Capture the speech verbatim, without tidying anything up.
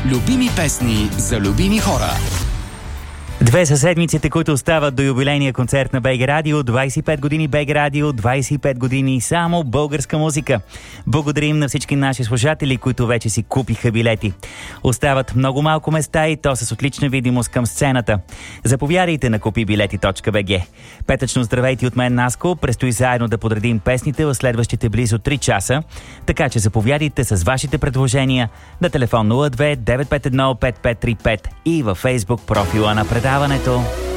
Любими песни за любими хора. Две са седмиците, които остават до юбилейния концерт на БГ Радио. двайсет и пет години БГ Радио, двайсет и пет години само българска музика. Благодарим на всички наши слушатели, които вече си купиха билети. Остават много малко места и то с отлична видимост към сцената. Заповядайте на купи билети точка би джи. Петъчно здравейте от мен, Наско. Предстои заедно да подредим песните в следващите близо три часа. Така че заповядайте с вашите предложения на телефон нула две девет пет едно пет пет три пет и във Фейсбук профила на предаването.